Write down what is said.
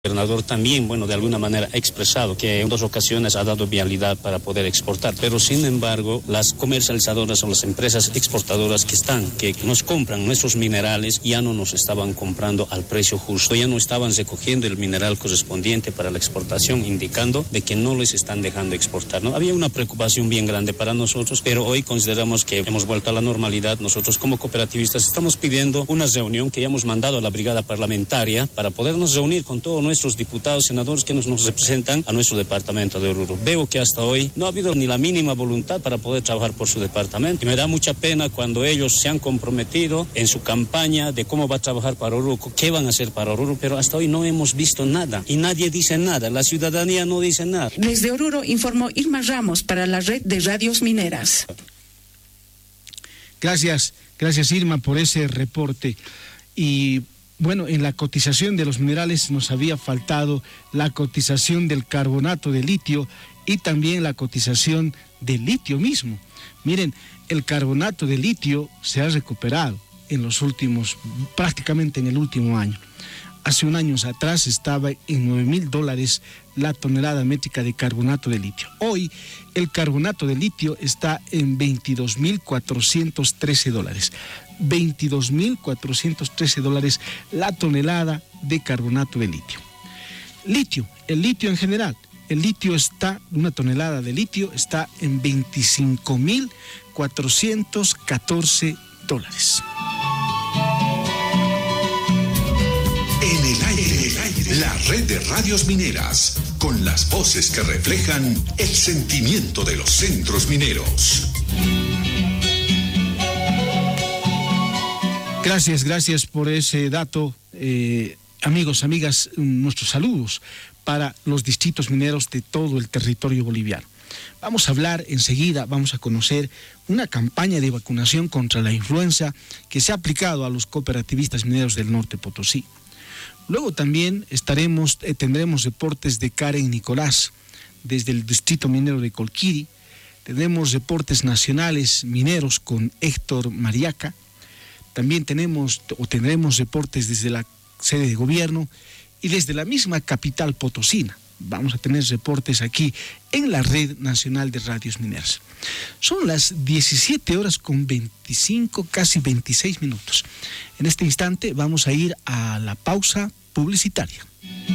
El gobernador también, de alguna manera ha expresado que en 2 ocasiones ha dado viabilidad para poder exportar, pero sin embargo las comercializadoras o las empresas exportadoras que nos compran nuestros minerales ya no nos estaban comprando al precio justo, ya no estaban recogiendo el mineral correspondiente para la exportación, indicando de que no les están dejando exportar, ¿no? Había una preocupación bien grande para nosotros, pero hoy consideramos que hemos vuelto a la normalidad. Nosotros como cooperativistas estamos pidiendo una reunión que ya hemos mandado a la brigada parlamentaria para podernos reunir con todos nuestros diputados, senadores que nos representan a nuestro departamento de Oruro. Veo que hasta hoy no ha habido ni la mínima voluntad para poder trabajar por su departamento y me da mucha pena cuando ellos se han comprometido en su campaña de cómo va a trabajar para Oruro, qué van a hacer para Oruro, pero hasta hoy no hemos visto nada y nadie dice nada, la ciudadanía no dice nada. Desde Oruro informó Irma Ramos para la red de radios mineras. Gracias Irma por ese reporte. Y bueno, en la cotización de los minerales nos había faltado la cotización del carbonato de litio y también la cotización del litio mismo. Miren, el carbonato de litio se ha recuperado prácticamente en el último año. Hace un año atrás estaba en $9,000 la tonelada métrica de carbonato de litio. Hoy el carbonato de litio está en $22,413. $22,413 la tonelada de carbonato de litio. El litio en general, una tonelada de litio está en $25,414. En el aire, la red de radios mineras, con las voces que reflejan el sentimiento de los centros mineros. Gracias por ese dato, amigos, amigas, nuestros saludos para los distritos mineros de todo el territorio boliviano. Vamos a hablar enseguida, vamos a conocer una campaña de vacunación contra la influenza que se ha aplicado a los cooperativistas mineros del norte Potosí. Luego también tendremos reportes de Karen Nicolás desde el distrito minero de Colquiri. Tendremos reportes nacionales mineros con Héctor Mariaca. También tendremos reportes desde la sede de gobierno y desde la misma capital potosina. Vamos a tener reportes aquí en la Red Nacional de Radios Mineras. Son las 17:25, casi 26 minutos. En este instante vamos a ir a la pausa publicitaria.